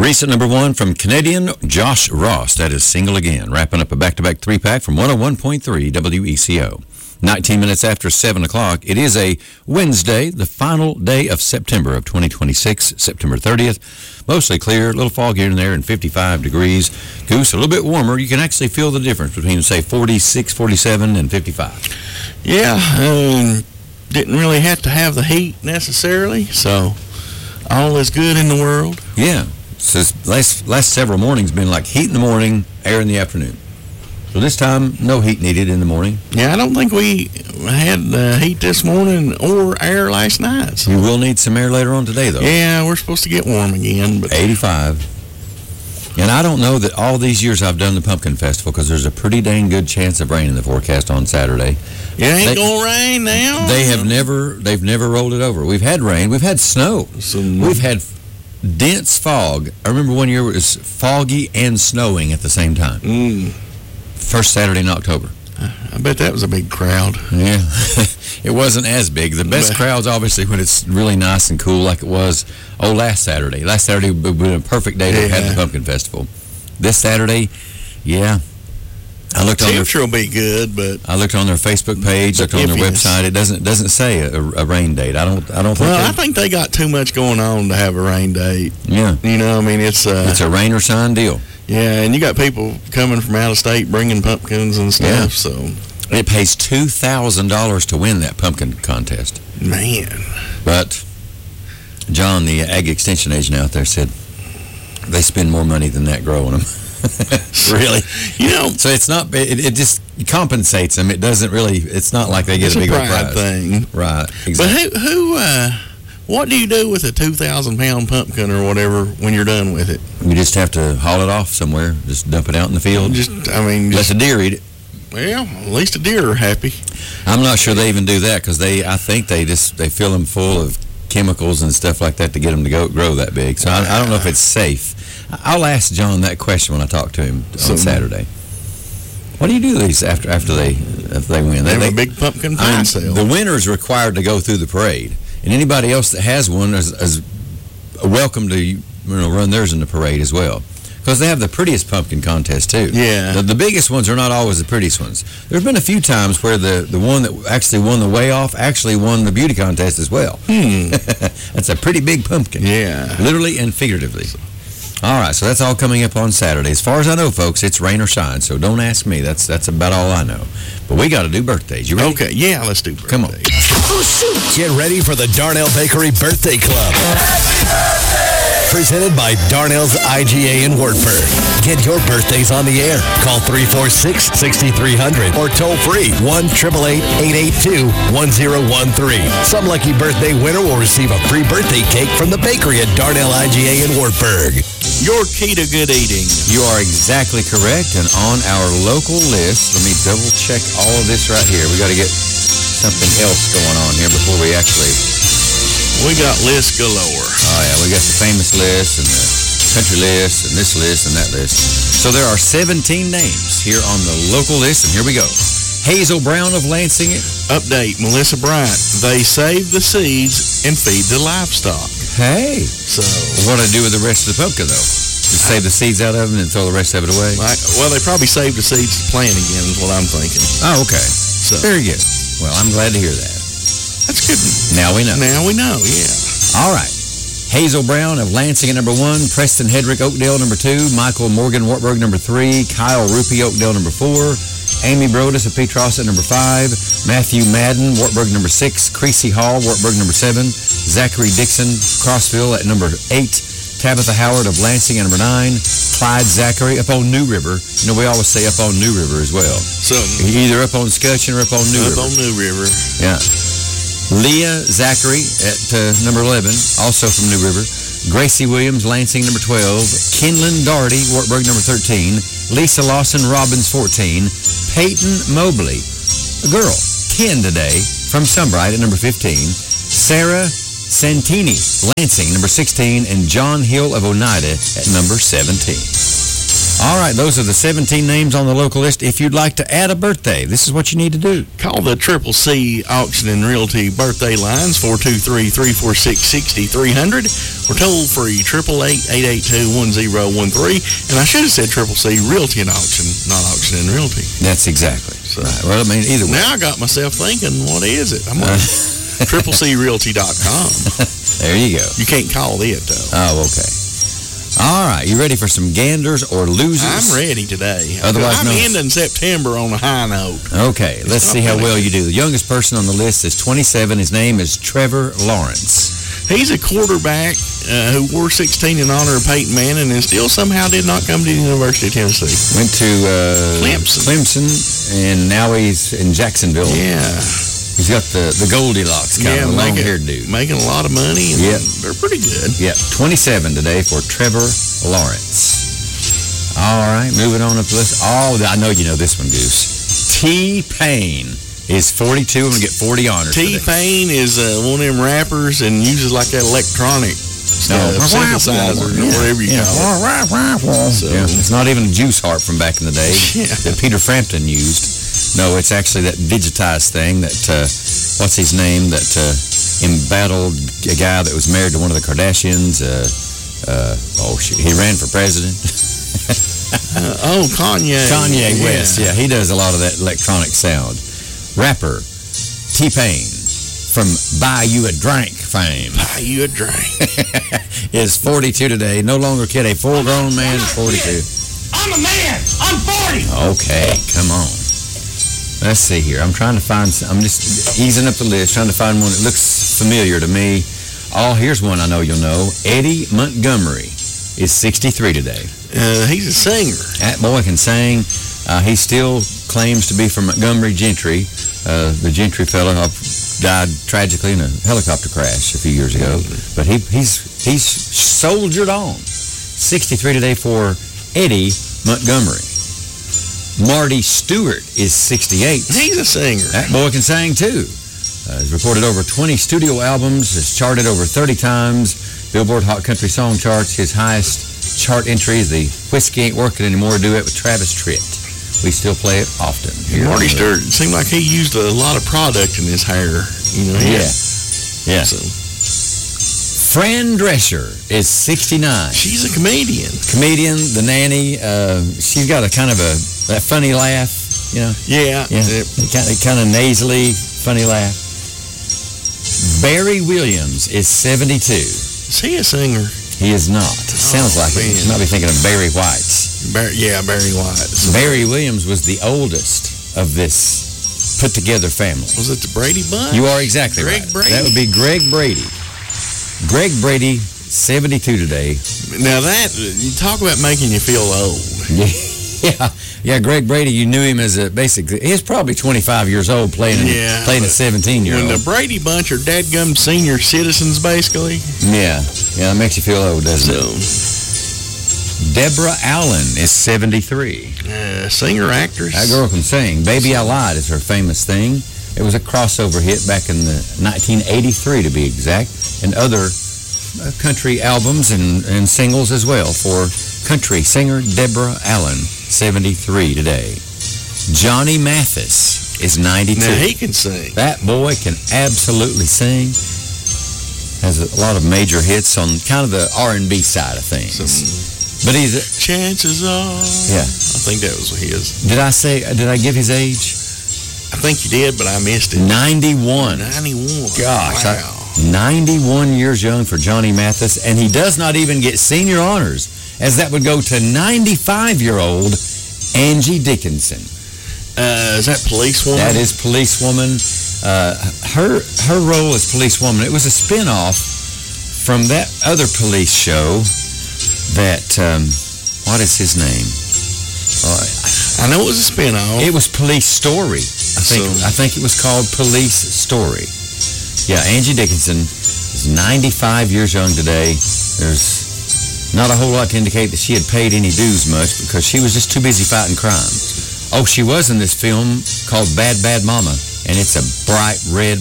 Recent number one from Canadian Josh Ross. That is Single Again. Wrapping up a back-to-back three-pack from 101.3 WECO. 19 minutes after 7 o'clock. It is a Wednesday, the final day of September of 2026, September 30th. Mostly clear, a little fog here and there, and 55 degrees. Goose, a little bit warmer. You can actually feel the difference between, say, 46, 47, and 55. Yeah, didn't really have to have the heat necessarily, so all is good in the world. Yeah. So last several mornings been like heat in the morning, air in the afternoon. So this time, no heat needed in the morning. Yeah, I don't think we had heat this morning or air last night. So. You will need some air later on today, though. Yeah, we're supposed to get warm again. But 85. And I don't know that all these years I've done the Pumpkin Festival because there's a pretty dang good chance of rain in the forecast on Saturday. It ain't going to rain now? They've never rolled it over. We've had rain. We've had snow. We've had dense fog. I remember one year it was foggy and snowing at the same time. First Saturday in October. I bet that was a big crowd. Yeah. It wasn't as big. The best crowd's obviously when it's really nice and cool like it was last Saturday. Last Saturday would have been a perfect day to have had the Pumpkin Festival. This Saturday, yeah. Temperature will be good, but I looked on their Facebook page, looked on their website. It doesn't say a rain date. I don't think. Well, I think they got too much going on to have a rain date. Yeah. You know, I mean, it's a rain or shine deal. Yeah, and you got people coming from out of state bringing pumpkins and stuff. Yeah. So it pays $2,000 to win that pumpkin contest. Man. But John, the ag extension agent out there, said they spend more money than that growing them. Really? You know, so it's not, it just compensates them. It doesn't really, it's not like they get a big prize thing. Right. Exactly. But who what do you do with a 2,000-pound pumpkin or whatever when you're done with it? You just have to haul it off somewhere. Just dump it out in the field. Let the deer eat it. Well, at least the deer are happy. I'm not sure they even do that because I think they fill them full of chemicals and stuff like that to get them to grow that big. So I don't know if it's safe. I'll ask John that question when I talk to him on Saturday. What do you do these after they win? They have a big pumpkin pie sale. The winner's required to go through the parade, and anybody else that has one is welcome to run theirs in the parade as well. Because they have the prettiest pumpkin contest, too. Yeah. The biggest ones are not always the prettiest ones. There's been a few times where the one that actually won the weigh-off actually won the beauty contest as well. That's a pretty big pumpkin. Yeah. Literally and figuratively. All right, so that's all coming up on Saturday. As far as I know, folks, it's rain or shine, so don't ask me. That's about all I know. But we got to do birthdays. You ready? Okay, yeah, let's do birthdays. Come on. Get ready for the Darnell Bakery Birthday Club. Happy birthday! Presented by Darnell's IGA in Wartburg. Get your birthdays on the air. Call 346-6300 or toll free 1-888-882-1013. Some lucky birthday winner will receive a free birthday cake from the bakery at Darnell IGA in Wartburg. Your key to good eating. You are exactly correct. And on our local list, let me double check all of this right here. We got to get something else going on here before we actually... We got lists galore. Oh, yeah. We got the famous list and the country list and this list and that list. So there are 17 names here on the local list, and here we go. Hazel Brown of Lansing. Update, Melissa Bryant. They save the seeds and feed the livestock. Hey. So what do I do with the rest of the pumpkin, though? Just save the seeds out of them and throw the rest of it away? Well, they probably saved the seeds to plant again is what I'm thinking. Oh, okay. So very good. Well, I'm glad to hear that. That's good. Now we know. Now we know, yeah. All right. Hazel Brown of Lansing at number 1, Preston Hedrick, Oakdale, number 2, Michael Morgan, Wartburg, number 3, Kyle Rupi, Oakdale, number 4, Amy Brodus of Petros at number 5, Matthew Madden, Wartburg, number 6, Creasy Hall, Wartburg, number 7, Zachary Dixon, Crossville at number 8, Tabitha Howard of Lansing at number 9, Clyde Zachary up on New River. You know, we always say up on New River as well. So either up on Scutcheon or up on New River. Up on New River. Yeah. Leah Zachary at number 11, also from New River. Gracie Williams, Lansing, number 12. Kenlyn Doherty, Wartburg, number 13. Lisa Lawson Robbins, 14. Peyton Mobley, a girl, 10 today, from Sunbright at number 15. Sarah Santini, Lansing, number 16. And John Hill of Oneida at number 17. All right, those are the 17 names on the local list. If you'd like to add a birthday, this is what you need to do. Call the Triple C Auction and Realty birthday lines, 423-346-6300, or toll free 888-882-1013. And I should have said Triple C Realty and Auction, not Auction and Realty. That's exactly. So, right. Well, I mean, either way. Now I got myself thinking, what is it? I'm on triplecrealty.com. There you go. You can't call it, though. Oh, okay. All right, you ready for some ganders or losers? I'm ready today. Otherwise I'm known ending September on a high note. Okay, let's see how well you do. The youngest person on the list is 27. His name is Trevor Lawrence. He's a quarterback who wore 16 in honor of Peyton Manning and still somehow did not come to the University of Tennessee. Went to Clemson, and now he's in Jacksonville. Yeah. He's got the Goldilocks kind of long-haired dude. Making a lot of money, and they're pretty good. Yeah, 27 today for Trevor Lawrence. All right, moving on up the list. Oh, I know you know this one, Goose. T-Pain is 42. I'm going to get 40 honors T-Pain is one of them rappers and uses like that electronic stuff, synthesizer, or whatever you call it. So, it's not even a juice harp from back in the day that Peter Frampton used. No, it's actually that digitized thing that, what's his name, that embattled a guy that was married to one of the Kardashians. He ran for president. Kanye. Kanye West, yeah, he does a lot of that electronic sound. Rapper T-Pain from Buy You a Drink fame. Buy You a Drink. Is 42 today. No longer kid, a full-grown man is 42. I'm a man. I'm 40. Okay, come on. Let's see here. I'm trying to find, I'm just easing up the list, trying to find one that looks familiar to me. Oh, here's one I know you'll know. Eddie Montgomery is 63 today. He's a singer. That boy can sing. He still claims to be from Montgomery Gentry. The Gentry fellow died tragically in a helicopter crash a few years ago. But he's soldiered on. 63 today for Eddie Montgomery. Marty Stewart is 68. He's a singer. That boy can sing, too. He's recorded over 20 studio albums, has charted over 30 times, Billboard Hot Country Song charts. His highest chart entry is the Whiskey Ain't Working Anymore duet with Travis Tritt. We still play it often. Marty Stewart, it seemed like he used a lot of product in his hair. You know, yeah. So. Fran Drescher is 69. She's a comedian. Comedian, the nanny. She's got a kind of that funny laugh, you know? Yeah. Kind of nasally, funny laugh. Barry Williams is 72. Is he a singer? He is not. Sounds like it. You might be thinking of Barry White. Barry White. Barry Williams was the oldest of this put-together family. Was it the Brady Bunch? You are exactly Greg right. Brady? That would be Greg Brady. Greg Brady, 72 today. Now you talk about making you feel old. Yeah, Greg Brady, you knew him as basically, he's probably 25 years old playing a 17-year-old. When the Brady Bunch are dadgum senior citizens, basically. Yeah, that makes you feel old, doesn't it? Deborah Allen is 73. Singer, actress. That girl can sing. Baby I Lied is her famous thing. It was a crossover hit back in 1983, to be exact, and other country albums and singles as well for country singer Deborah Allen, 73 today. Johnny Mathis is 92. Now he can sing. That boy can absolutely sing. Has a lot of major hits on kind of the R&B side of things. But he's chances are. Yeah. I think that was his. Did I give his age? I think you did, but I missed it. 91. 91. Gosh. Wow. 91 years young for Johnny Mathis, and he does not even get senior honors, as that would go to 95-year-old Angie Dickinson. Is that Policewoman? That is Policewoman. Her role as Policewoman, it was a spinoff from that other police show that, what is his name? I know it was a spinoff. It was Police Story. I think it was called Police Story. Yeah, Angie Dickinson is 95 years young today. There's not a whole lot to indicate that she had paid any dues much because she was just too busy fighting crime. Oh, she was in this film called Bad Bad Mama, and it's a bright red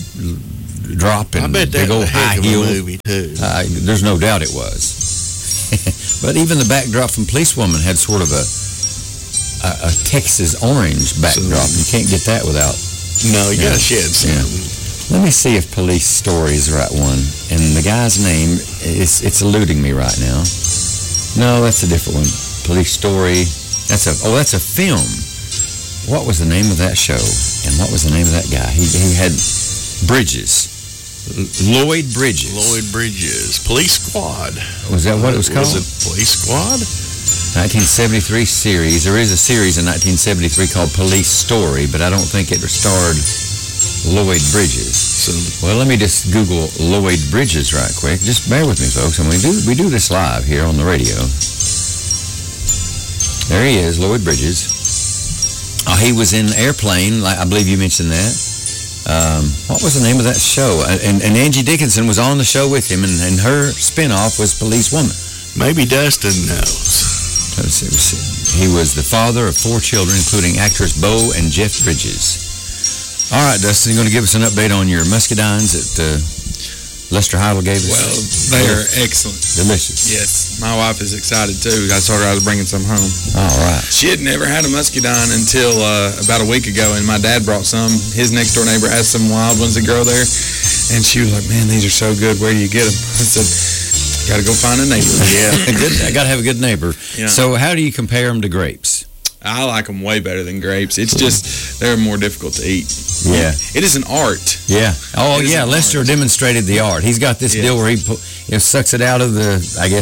backdrop and I bet that big old was a high heck of a heel movie too. There's no doubt it was. But even the backdrop from Policewoman had sort of a Texas orange backdrop. You can't get that without. No, you got to shed some. Yeah. Let me see if Police Story is the right one. And the guy's name, it's eluding me right now. No, that's a different one. Police Story. That's a film. What was the name of that show? And what was the name of that guy? He had Bridges. Lloyd Bridges. Lloyd Bridges. Police Squad. Was that what it was called? Was it Police Squad? 1973 series. There is a series in 1973 called Police Story, but I don't think it starred Lloyd Bridges. Well, let me just Google Lloyd Bridges right quick. Just bear with me, folks. And we do this live here on the radio. There he is, Lloyd Bridges. Oh, he was in Airplane. I believe you mentioned that. What was the name of that show? And Angie Dickinson was on the show with him, and her spinoff was Policewoman. Maybe Dustin knows. Let's see. He was the father of 4 children, including actress Bo and Jeff Bridges. All right, Dustin, you're going to give us an update on your muscadines that Lester Heidel gave us? Well, they are excellent. Delicious. Yes. My wife is excited, too. I told her I was bringing some home. All right. She had never had a muscadine until about a week ago, and my dad brought some. His next-door neighbor has some wild ones that grow there, and she was like, man, these are so good. Where do you get them? I said, got to go find a neighbor. Yeah. I got to have a good neighbor. Yeah. So how do you compare them to grapes? I like them way better than grapes. It's just, they're more difficult to eat. Yeah. It is an art. Yeah. Oh, yeah. Lester demonstrated the art. He's got this deal where he sucks it out of the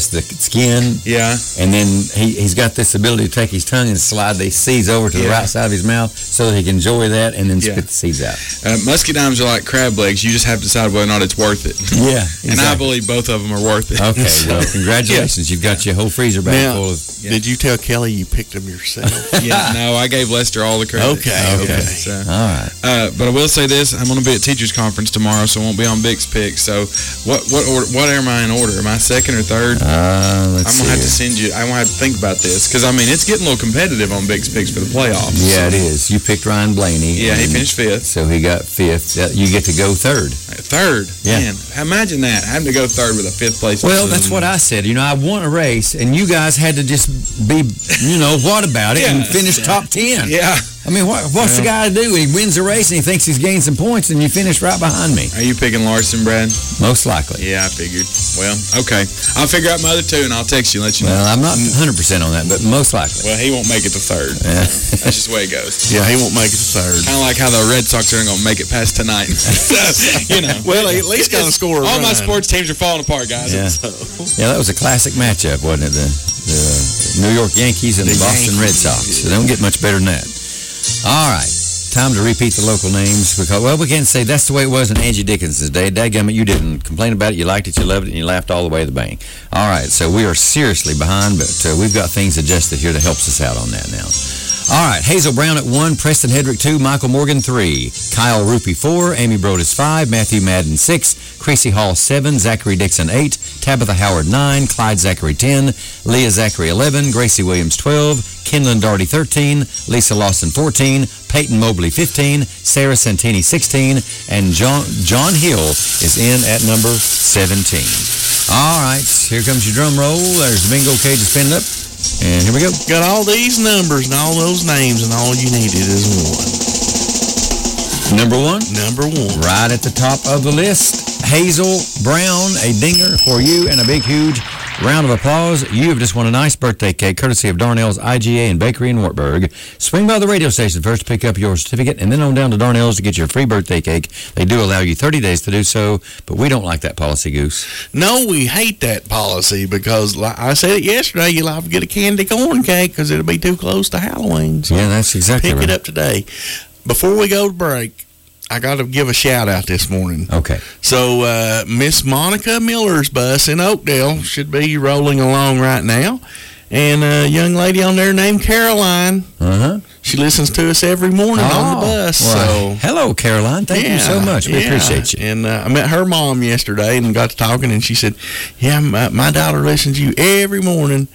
skin. Yeah. And then he's got this ability to take his tongue and slide these seeds over to the right side of his mouth so that he can enjoy that and then spit the seeds out. Muscadines are like crab legs. You just have to decide whether or not it's worth it. Yeah. Exactly. And I believe both of them are worth it. Okay. Well, congratulations. You've got your whole freezer bag full of... Did you tell Kelly you picked them yourself? Yeah, no, I gave Lester all the credit. Okay. So, all right. But I will say this: I'm going to be at Teachers Conference tomorrow, so I won't be on Bix Picks. So, what am I in order? Am I second or third? I'm going to have to send you. I'm going to have to think about this because it's getting a little competitive on Bix Picks for the playoffs. Yeah, it is. You picked Ryan Blaney. Yeah, he finished 5th. So he got 5th. You get to go 3rd. 3rd. Yeah. Man, imagine that. Having to go 3rd with a 5th place. Well, that's what I said. I won a race, and you guys had to just be, what about it, and finish top 10. Yeah. What's the guy to do? He wins the race, and he thinks he's gained some points, and you finish right behind me. Are you picking Larson, Brad? Most likely. Yeah, I figured. Well, okay. I'll figure out my other 2, and I'll text you and let you know. Well, I'm not 100% on that, but most likely. Well, he won't make it to 3rd. Yeah. That's just the way it goes. Yeah, he won't make it to 3rd. Kind of like how the Red Sox aren't going to make it past tonight. Well, at least got to score a all run. My sports teams are falling apart, guys. Yeah. Yeah, that was a classic matchup, wasn't it? The New York Yankees and the Boston Red Sox. So they don't get much better than that. All right. Time to repeat the local names because, we can't say that's the way it was in Angie Dickinson's day. Dadgummit, you didn't complain about it. You liked it, you loved it, and you laughed all the way to the bank. All right, so we are seriously behind, but we've got things adjusted here that helps us out on that now. All right, Hazel Brown at 1, Preston Hedrick 2, Michael Morgan 3, Kyle Rupie 4, Amy Brodus 5, Matthew Madden 6, Creasy Hall 7, Zachary Dixon 8, Tabitha Howard 9, Clyde Zachary 10, Leah Zachary 11, Gracie Williams 12, Kenlyn Darty 13, Lisa Lawson 14, Peyton Mobley 15, Sarah Santini 16, and John Hill is in at number 17. All right, here comes your drum roll. There's the bingo cage spinning up. And here we go. Got all these numbers and all those names, and all you needed is 1. Number 1? Number 1. Right at the top of the list, Hazel Brown, a dinger for you, and a big, huge round of applause. You have just won a nice birthday cake, courtesy of Darnell's IGA and Bakery in Wartburg. Swing by the radio station first to pick up your certificate, and then on down to Darnell's to get your free birthday cake. They do allow you 30 days to do so, but we don't like that policy, Goose. No, we hate that policy because, like I said it yesterday, you'll have to get a candy corn cake because it'll be too close to Halloween. So yeah, that's exactly right. Pick it up today. Before we go to break, I got to give a shout-out this morning. Okay. So, Miss Monica Miller's bus in Oakdale should be rolling along right now. And a young lady on there named Caroline. Uh-huh. She listens to us every morning on the bus. Well, hello, Caroline. Thank you so much. We appreciate you. And I met her mom yesterday and got to talking, and she said, my daughter listens to you every morning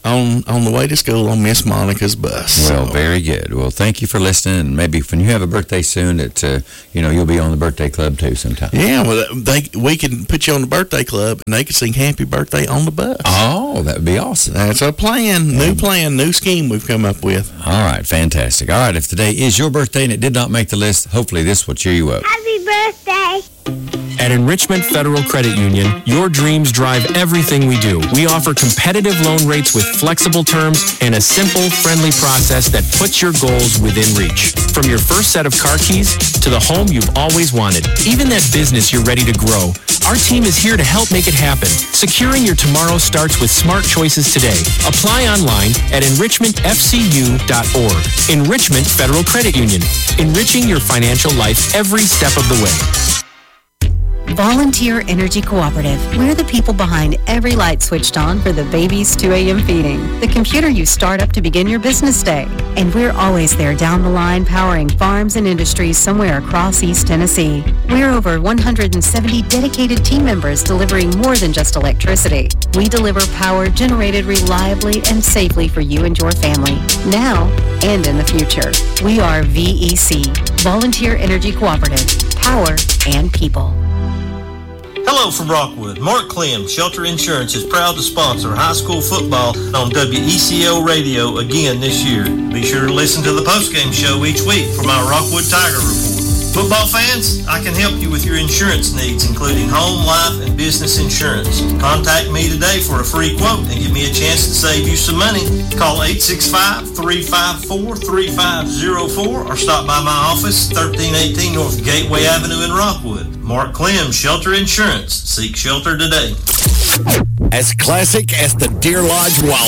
on the way to school on Miss Monica's bus. Well, very good. Well, thank you for listening. And maybe when you have a birthday soon, that you'll be on the birthday club too sometime. Yeah, well, we can put you on the birthday club, and they can sing "Happy Birthday" on the bus. Oh, that would be awesome. That's our plan, new scheme we've come up with. All right, fantastic. All right, if today is your birthday and it did not make the list, hopefully this will cheer you up. Happy birthday! At Enrichment Federal Credit Union, your dreams drive everything we do. We offer competitive loan rates with flexible terms and a simple, friendly process that puts your goals within reach. From your first set of car keys to the home you've always wanted, even that business you're ready to grow, our team is here to help make it happen. Securing your tomorrow starts with smart choices today. Apply online at enrichmentfcu.org. Enrichment Federal Credit Union. Enriching your financial life every step of the way. Volunteer Energy Cooperative. We're the people behind every light switched on for the baby's 2 a.m. feeding, the computer you start up to begin your business day. And we're always there down the line powering farms and industries somewhere across East Tennessee. We're over 170 dedicated team members delivering more than just electricity. We deliver power generated reliably and safely for you and your family, now and in the future. We are VEC, Volunteer Energy Cooperative, power and people. Hello from Rockwood. Mark Clem, Shelter Insurance, is proud to sponsor high school football on WECO Radio again this year. Be sure to listen to the postgame show each week for my Rockwood Tiger Report. Football fans, I can help you with your insurance needs, including home, life, and business insurance. Contact me today for a free quote and give me a chance to save you some money. Call 865-354-3504 or stop by my office, 1318 North Gateway Avenue in Rockwood. Mark Clem, Shelter Insurance. Seek shelter today. As classic as the Deer Lodge Wild